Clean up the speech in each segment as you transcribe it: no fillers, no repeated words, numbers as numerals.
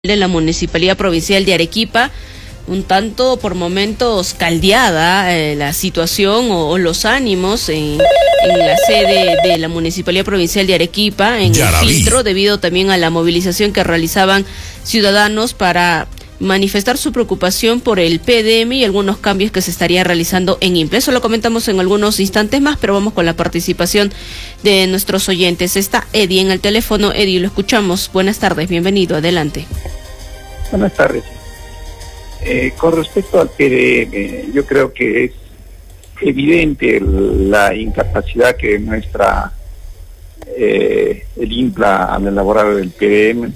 de la Municipalidad Provincial de Arequipa, un tanto por momentos caldeada la situación o los ánimos en la sede de la Municipalidad Provincial de Arequipa, en el filtro, debido también a la movilización que realizaban ciudadanos para manifestar su preocupación por el PDM y algunos cambios que se estarían realizando en INPLA. Eso lo comentamos en algunos instantes más, pero vamos con la participación de nuestros oyentes. Está Eddie en el teléfono. Eddie, lo escuchamos. Buenas tardes, bienvenido, adelante. Buenas tardes. Con respecto al PDM, yo creo que es evidente la incapacidad que muestra el INPLA al elaborar el PDM.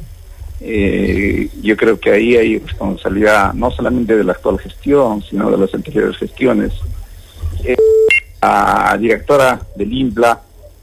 Yo creo que ahí hay responsabilidad no solamente de la actual gestión, sino de las anteriores gestiones. La directora del INPLA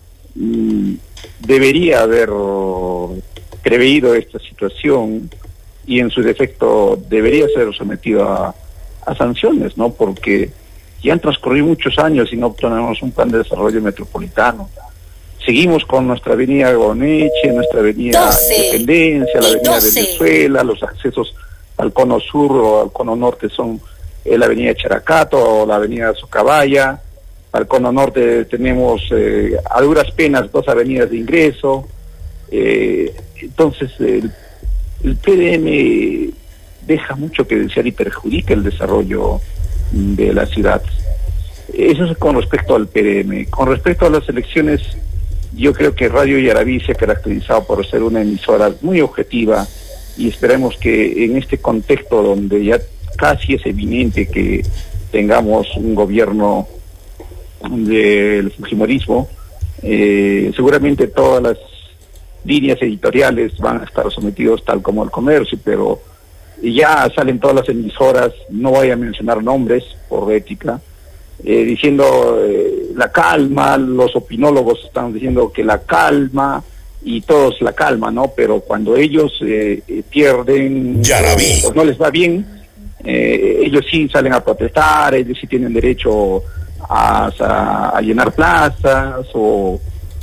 debería haber preveído esta situación y en su defecto debería ser sometido a sanciones, ¿no? Porque ya han transcurrido muchos años y no tenemos un plan de desarrollo metropolitano. Seguimos con nuestra avenida Goneche, nuestra avenida Independencia, la avenida Venezuela, los accesos al cono sur o al cono norte son la avenida Characato o la avenida Socabaya. Al cono norte tenemos a duras penas 2 avenidas de ingreso. Entonces el PDM deja mucho que desear y perjudica el desarrollo de la ciudad. Eso es con respecto al PDM. Con respecto a las elecciones, yo creo que Radio Yaraví se ha caracterizado por ser una emisora muy objetiva y esperemos que en este contexto donde ya casi es evidente que tengamos un gobierno del fujimorismo, seguramente todas las líneas editoriales van a estar sometidos tal como el comercio, pero ya salen todas las emisoras, no voy a mencionar nombres por ética, diciendo la calma, los opinólogos están diciendo que la calma y todos la calma, ¿no? Pero cuando ellos pierden o no les va bien, ellos sí salen a protestar, ellos sí tienen derecho a llenar plazas o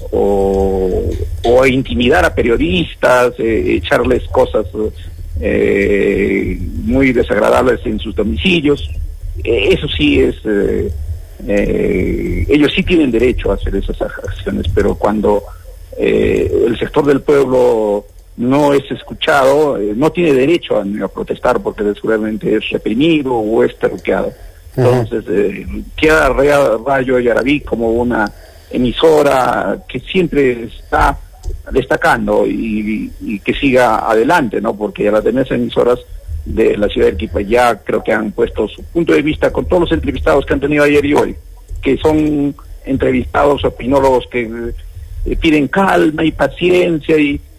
a intimidar a periodistas, echarles cosas muy desagradables en sus domicilios. Eso sí es, ellos sí tienen derecho a hacer esas acciones, pero cuando el sector del pueblo no es escuchado, no tiene derecho a protestar porque seguramente es reprimido o es terruqueado. Entonces queda Radio Yaraví como una emisora que siempre está destacando y que siga adelante, ¿no? Porque ya las demás emisoras de la ciudad de Arequipa ya creo que han puesto su punto de vista con todos los entrevistados que han tenido ayer y hoy, que son entrevistados opinólogos que piden calma y paciencia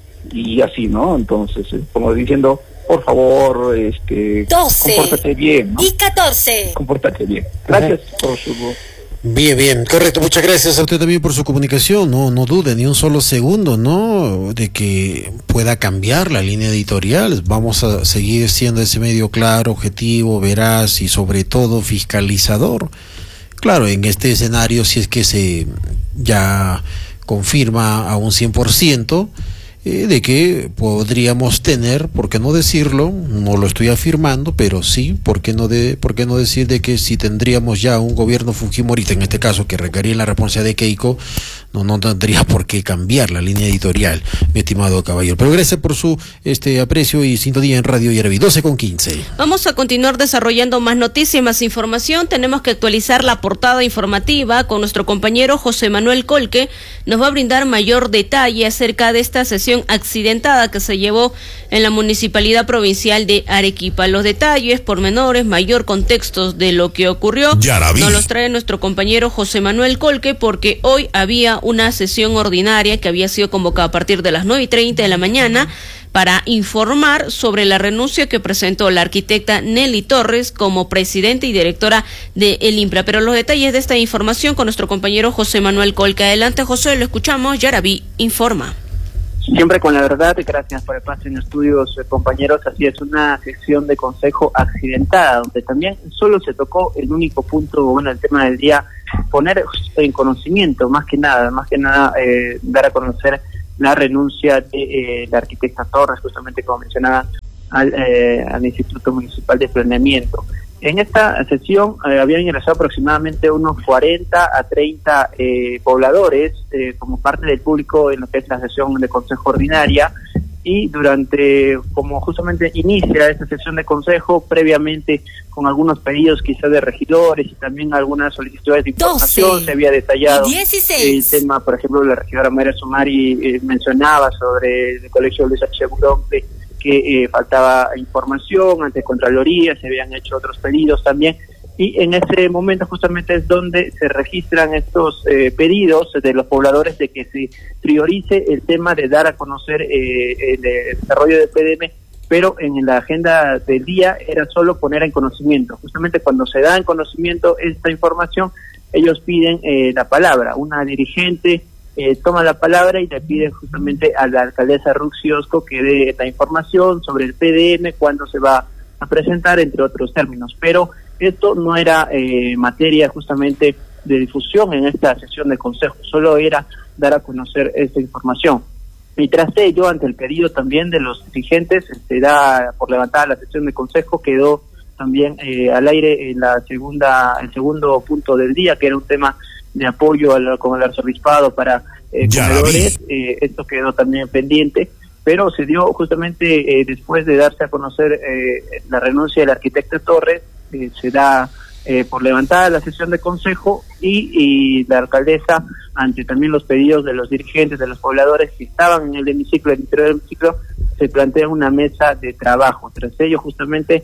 y así, ¿no? Entonces, como diciendo, por favor, 12 compórtate bien, ¿no? Y 14. Compórtate bien. Gracias por su... Bien, correcto, muchas gracias a usted también por su comunicación, no dude ni un solo segundo, ¿no?, de que pueda cambiar la línea editorial. Vamos a seguir siendo ese medio claro, objetivo, veraz y sobre todo fiscalizador. Claro, en este escenario, si es que se ya confirma a un 100%, de que podríamos tener, ¿por qué no decirlo? No lo estoy afirmando, pero sí, ¿por qué no decir de que si tendríamos ya un gobierno fujimorista, en este caso, que recaería en la responsabilidad de Keiko, no tendría por qué cambiar la línea editorial, mi estimado caballero. Pero gracias por su aprecio y sintonía en Radio Yaraví, 12:15. Vamos a continuar desarrollando más noticias, más información. Tenemos que actualizar la portada informativa con nuestro compañero José Manuel Colque. Nos va a brindar mayor detalle acerca de esta sesión accidentada que se llevó en la Municipalidad Provincial de Arequipa. Los detalles, pormenores, mayor contexto de lo que ocurrió, nos los trae nuestro compañero José Manuel Colque, porque hoy había una sesión ordinaria que había sido convocada a partir de las 9:30 de la mañana para informar sobre la renuncia que presentó la arquitecta Nelly Torres como presidenta y directora de el INPLA. Pero los detalles de esta información con nuestro compañero José Manuel Colque. Adelante, José, lo escuchamos. Yaraví informa. Siempre con la verdad, gracias por el paso en estudios, compañeros. Así es, una sesión de consejo accidentada, donde también solo se tocó el único punto, el tema del día, poner en conocimiento, más que nada, dar a conocer la renuncia de la arquitecta Torres, justamente como mencionaba, al Instituto Municipal de Planeamiento. En esta sesión habían ingresado aproximadamente unos 40 a 30 pobladores como parte del público en lo que es la sesión de consejo ordinaria, y durante, como justamente inicia esta sesión de consejo, previamente con algunos pedidos quizás de regidores y también algunas solicitudes de información, 12, se había detallado 16. el tema. Por ejemplo, la regidora Mayra Sumari mencionaba sobre el colegio Luis H. Burón, que faltaba información ante Contraloría, se habían hecho otros pedidos también, y en ese momento justamente es donde se registran estos pedidos de los pobladores de que se priorice el tema de dar a conocer el desarrollo del PDM, pero en la agenda del día era solo poner en conocimiento. Justamente cuando se da en conocimiento esta información, ellos piden la palabra. Una dirigente toma la palabra y le piden justamente a la alcaldesa Ruxy Osco que dé la información sobre el PDM, cuándo se va a presentar, entre otros términos. Pero esto no era materia justamente de difusión en esta sesión de consejo, solo era dar a conocer esta información. Y tras ello, ante el pedido también de los dirigentes, se da por levantada la sesión de consejo, quedó también al aire el segundo punto del día, que era un tema de apoyo con el arzobispado para comedores. Esto quedó también pendiente, pero se dio justamente después de darse a conocer la renuncia del arquitecto Torres, se da por levantada la sesión de consejo, y la alcaldesa, ante también los pedidos de los dirigentes, de los pobladores que estaban en el hemiciclo, el interior del hemiciclo, se plantea una mesa de trabajo. Tras ello, justamente,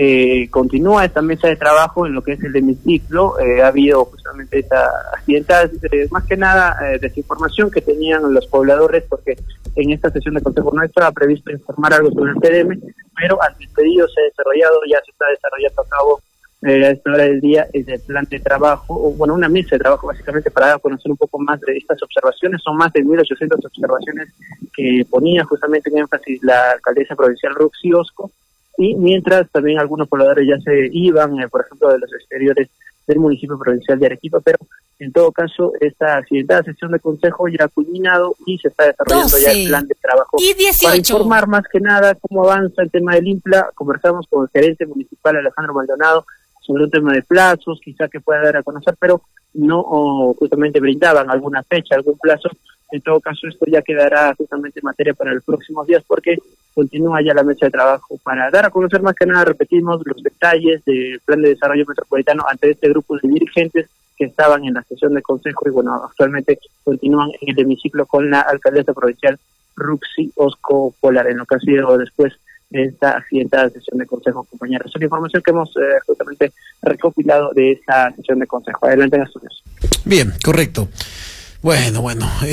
continúa esta mesa de trabajo en lo que es el hemiciclo. Ha habido justamente esta accidentada, más que nada desinformación que tenían los pobladores, porque en esta sesión de consejo no estaba previsto informar algo sobre el PDM, pero ante el pedido se ha desarrollado, ya se está desarrollando a cabo a esta hora del día, es el plan de trabajo, o bueno, una mesa de trabajo básicamente para conocer un poco más de estas observaciones. Son más de 1.800 observaciones que ponía justamente en énfasis la alcaldesa provincial Ruxy Osco, y mientras también algunos pobladores ya se iban, por ejemplo, de los exteriores del municipio provincial de Arequipa, pero en todo caso esta accidentada sesión de consejo ya ha culminado y se está desarrollando 12, ya el plan de trabajo y 18. Para informar más que nada cómo avanza el tema del IMPLA. Conversamos con el gerente municipal Alejandro Maldonado sobre un tema de plazos, quizá que pueda dar a conocer, pero no justamente brindaban alguna fecha, algún plazo. En todo caso, esto ya quedará justamente en materia para los próximos días, porque continúa ya la mesa de trabajo para dar a conocer más que nada, repetimos, los detalles del plan de desarrollo metropolitano ante este grupo de dirigentes que estaban en la sesión de consejo y bueno, actualmente continúan en el hemiciclo con la alcaldesa provincial Ruxy Osco Polar, en lo que ha sido después de esta accidentada sesión de consejo, compañeros. Esa es la información que hemos justamente recopilado de esa sesión de consejo. Adelante en estudios. Bien, correcto. Bueno,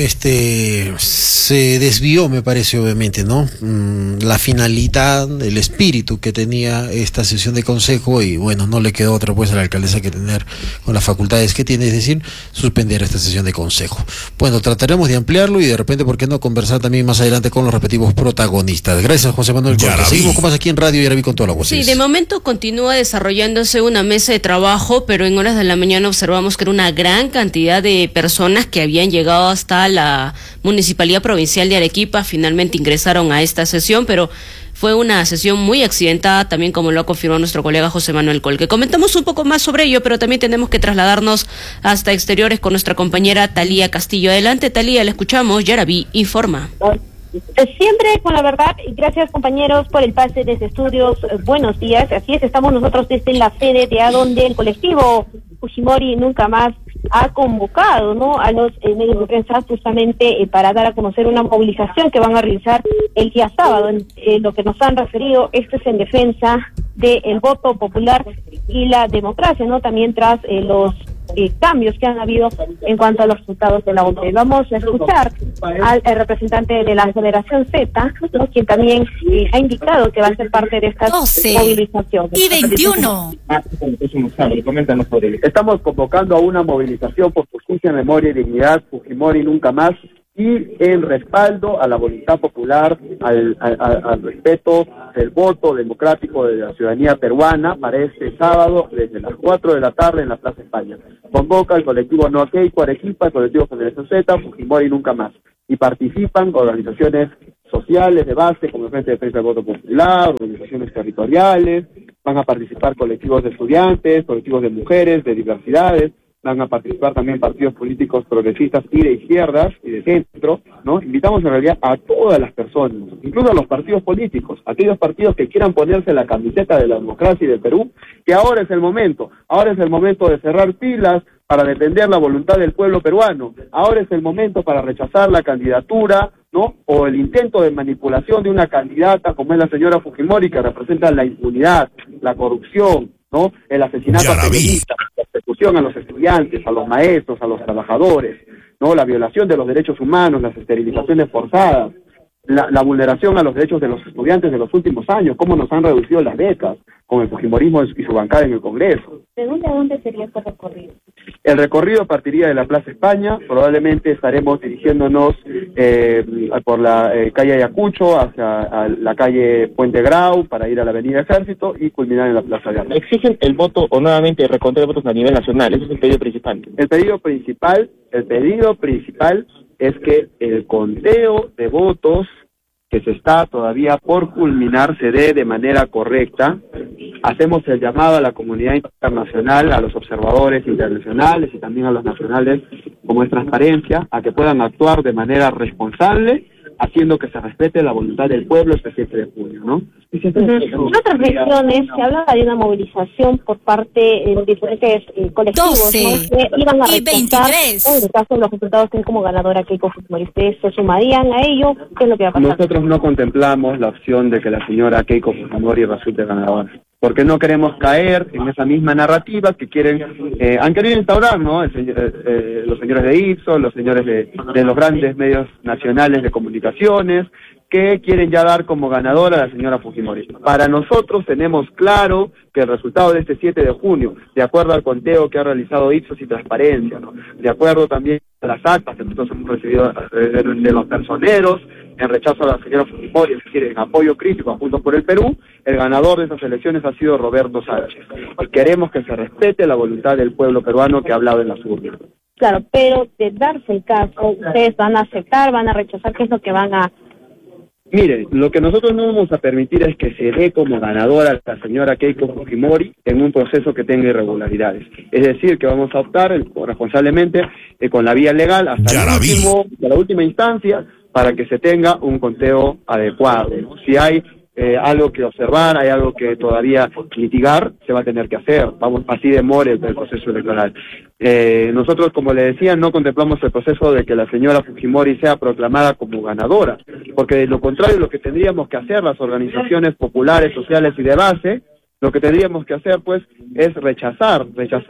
se desvió, me parece, obviamente, ¿no? La finalidad, el espíritu que tenía esta sesión de consejo, y bueno, no le quedó otra pues a la alcaldesa que tener con las facultades que tiene, es decir, suspender esta sesión de consejo. Bueno, trataremos de ampliarlo y de repente, ¿por qué no conversar también más adelante con los respectivos protagonistas? Gracias, José Manuel Colque. Seguimos con más aquí en Radio Yaraví con toda la voz. Sí, de momento continúa desarrollándose una mesa de trabajo, pero en horas de la mañana observamos que era una gran cantidad de personas que habían llegado hasta la Municipalidad Provincial de Arequipa. Finalmente ingresaron a esta sesión, pero fue una sesión muy accidentada, también como lo ha confirmado nuestro colega José Manuel Colque. Comentamos un poco más sobre ello, pero también tenemos que trasladarnos hasta exteriores con nuestra compañera Talía Castillo. Adelante, Talía, la escuchamos. Yaraví informa. Siempre con la verdad, y gracias compañeros por el pase desde estudios. Buenos días, así es, estamos nosotros desde la sede de donde el colectivo Fujimori Nunca Más ha convocado, ¿no?, a los medios de prensa justamente para dar a conocer una movilización que van a realizar el día sábado. Lo que nos han referido, esto es en defensa del voto popular y la democracia, ¿no?, también tras los cambios que han habido en cuanto a los resultados de la ONU. Vamos a escuchar al representante de la Generación Z, ¿no?, quien también ha indicado que va a ser parte de esta 12 movilización. Y 21. Estamos convocando a una movilización por justicia, memoria y dignidad, Fujimori Nunca Más, y en respaldo a la voluntad popular, al respeto del voto democrático de la ciudadanía peruana para este sábado desde las 4 de la tarde en la Plaza España. Convoca el colectivo No a Keiko Arequipa, el colectivo Generación Z, Fujimori Nunca Más. y participan organizaciones sociales de base, como el Frente de Defensa del Voto Popular, organizaciones territoriales, van a participar colectivos de estudiantes, colectivos de mujeres, de diversidades, van a participar también partidos políticos progresistas y de izquierdas y de centro, ¿no? Invitamos en realidad a todas las personas, incluso a los partidos políticos, aquellos partidos que quieran ponerse la camiseta de la democracia y del Perú, que ahora es el momento de cerrar filas para defender la voluntad del pueblo peruano, ahora es el momento para rechazar la candidatura, ¿no? O el intento de manipulación de una candidata como es la señora Fujimori, que representa la impunidad, la corrupción, ¿no? El asesinato a periodistas, la persecución a los estudiantes, a los maestros, a los trabajadores, ¿no? La violación de los derechos humanos, las esterilizaciones forzadas, la vulneración a los derechos de los estudiantes de los últimos años, cómo nos han reducido las becas con el fujimorismo y su bancada en el Congreso. ¿De dónde sería este recorrido? El recorrido partiría de la Plaza España, probablemente estaremos dirigiéndonos por la calle Ayacucho hacia la calle Puente Grau para ir a la Avenida Ejército y culminar en la Plaza de Armas. Exigen el voto o nuevamente el reconteo de votos a nivel nacional, ese es el pedido principal. El pedido principal es que el conteo de votos que se está todavía por culminar se dé de manera correcta. Hacemos el llamado a la comunidad internacional, a los observadores internacionales y también a los nacionales, como es transparencia, a que puedan actuar de manera responsable, haciendo que se respete la voluntad del pueblo este 7 de junio, ¿no? En otras regiones se hablaba de una movilización por parte de diferentes colectivos, 12, ¿no? Que iban a rechazar, en el caso de los resultados tienen como ganadora Keiko Fujimori. ¿Ustedes se sumarían a ello? ¿Qué es lo que va a pasar? Nosotros no contemplamos la opción de que la señora Keiko Fujimori resulte ganadora, porque no queremos caer en esa misma narrativa que han querido instaurar, ¿no? Los señores de Ipsos, los señores de los grandes medios nacionales de comunicaciones, que quieren ya dar como ganadora a la señora Fujimori. Para nosotros tenemos claro que el resultado de este 7 de junio, de acuerdo al conteo que ha realizado Ipsos y Transparencia, ¿no? De acuerdo también a las actas que nosotros hemos recibido de los personeros, en rechazo a la señora Fujimori, es decir, en apoyo crítico a Juntos por el Perú, el ganador de esas elecciones ha sido Roberto Sánchez. Y queremos que se respete la voluntad del pueblo peruano que ha hablado en las urnas. Claro, pero de darse el caso, ¿ustedes van a aceptar, van a rechazar? ¿Qué es lo que van a...? Mire, lo que nosotros no vamos a permitir es que se dé como ganadora la señora Keiko Fujimori en un proceso que tenga irregularidades. Es decir, que vamos a optar responsablemente con la vía legal hasta la última instancia para que se tenga un conteo adecuado, ¿no? Si hay algo que observar, hay algo que todavía litigar, se va a tener que hacer. Vamos, así demore el proceso electoral. Nosotros, como le decía, no contemplamos el proceso de que la señora Fujimori sea proclamada como ganadora, porque de lo contrario lo que tendríamos que hacer las organizaciones populares, sociales y de base, lo que tendríamos que hacer, pues, es rechazar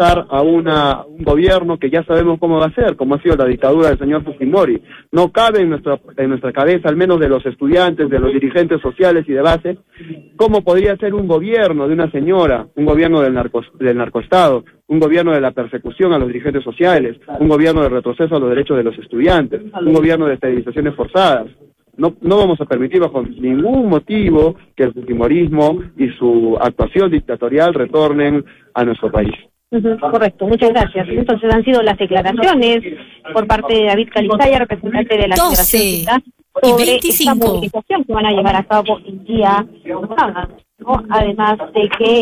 a un gobierno que ya sabemos cómo va a ser, como ha sido la dictadura del señor Fujimori. No cabe en nuestra cabeza, al menos de los estudiantes, de los dirigentes sociales y de base, cómo podría ser un gobierno de una señora, un gobierno del narcoestado, un gobierno de la persecución a los dirigentes sociales, un gobierno de retroceso a los derechos de los estudiantes, un gobierno de esterilizaciones forzadas. No vamos a permitir bajo ningún motivo que el fujimorismo y su actuación dictatorial retornen a nuestro país. Correcto, muchas gracias. Entonces han sido las declaraciones por parte de David Calizaya, representante de la 12 sobre y 25. esta movilización que van a llevar a cabo el día sábado, ¿no? Además de que,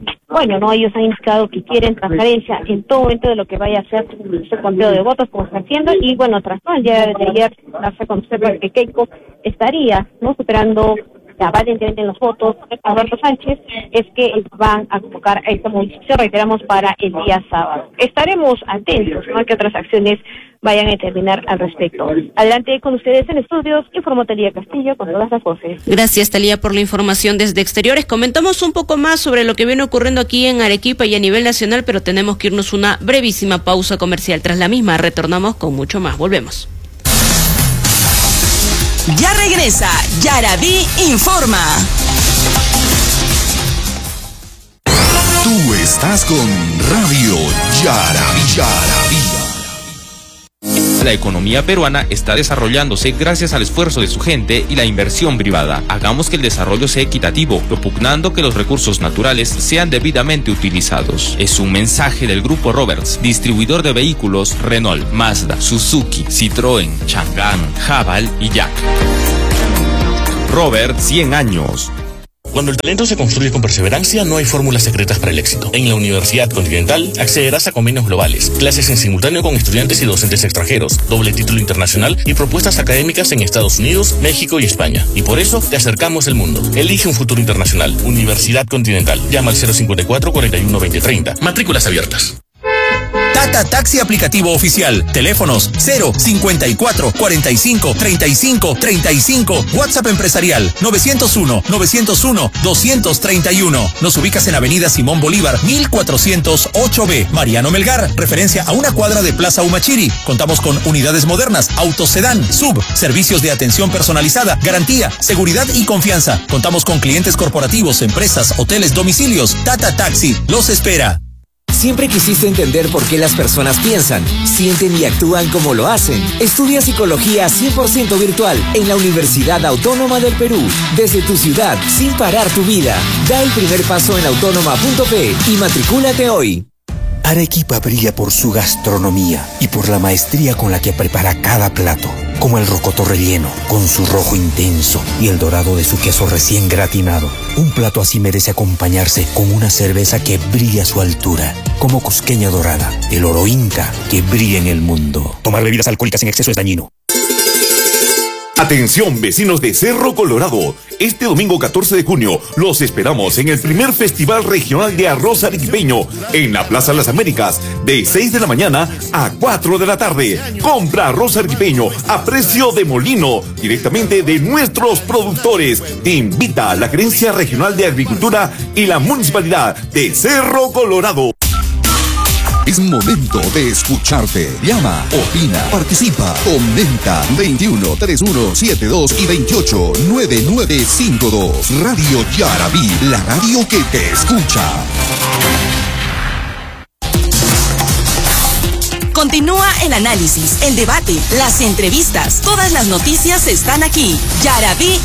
ellos han indicado que quieren transparencia en todo momento de lo que vaya a ser este conteo de votos, como está haciendo, y tras todo el día de ayer, darse a conocer que Keiko estaría, ¿no?, superando aparentemente en los votos a Roberto Sánchez, es que van a convocar a esta movilización, reiteramos, para el día sábado. Estaremos atentos, ¿no?, a que otras acciones vayan a determinar al respecto. Adelante con ustedes en estudios, informó Talía Castillo con todas las voces. Gracias, Talía, por la información desde exteriores. Comentamos un poco más sobre lo que viene ocurriendo aquí en Arequipa y a nivel nacional, pero tenemos que irnos una brevísima pausa comercial. Tras la misma, retornamos con mucho más. Volvemos. Ya regresa Yarabí Informa. Tú estás con Radio Yarabí. La economía peruana está desarrollándose gracias al esfuerzo de su gente y la inversión privada. Hagamos que el desarrollo sea equitativo, propugnando que los recursos naturales sean debidamente utilizados. Es un mensaje del Grupo Roberts, distribuidor de vehículos Renault, Mazda, Suzuki, Citroën, Chang'an, Haval y Jack. Robert, 100 años. Cuando el talento se construye con perseverancia, no hay fórmulas secretas para el éxito. En la Universidad Continental accederás a convenios globales, clases en simultáneo con estudiantes y docentes extranjeros, doble título internacional y propuestas académicas en Estados Unidos, México y España. Y por eso te acercamos el mundo. Elige un futuro internacional. Universidad Continental. Llama al 054 41 20 30. Matrículas abiertas. Tata Taxi aplicativo oficial. Teléfonos 054 45 35 35. WhatsApp empresarial 901 231. Nos ubicas en Avenida Simón Bolívar 1408B. Mariano Melgar, referencia a una cuadra de Plaza Humachiri. Contamos con unidades modernas, autos sedán, sub, servicios de atención personalizada, garantía, seguridad y confianza. Contamos con clientes corporativos, empresas, hoteles, domicilios. Tata Taxi los espera. Siempre quisiste entender por qué las personas piensan, sienten y actúan como lo hacen. Estudia psicología 100% virtual en la Universidad Autónoma del Perú. Desde tu ciudad, sin parar tu vida. Da el primer paso en autónoma.pe y matricúlate hoy. Arequipa brilla por su gastronomía y por la maestría con la que prepara cada plato, como el rocoto relleno, con su rojo intenso y el dorado de su queso recién gratinado. Un plato así merece acompañarse con una cerveza que brilla a su altura, como Cusqueña Dorada, el oro inca que brilla en el mundo. Tomar bebidas alcohólicas en exceso es dañino. Atención, vecinos de Cerro Colorado. Este domingo 14 de junio los esperamos en el primer Festival Regional de Arroz Arequipeño en la Plaza Las Américas de 6 de la mañana a 4 de la tarde. Compra arroz arequipeño a precio de molino directamente de nuestros productores. Te invita la Gerencia Regional de Agricultura y la Municipalidad de Cerro Colorado. Es momento de escucharte. Llama, opina, participa, comenta. 21 31 72 y 28 9952. Radio Yarabí, la radio que te escucha. Continúa el análisis, el debate, las entrevistas. Todas las noticias están aquí. Yarabí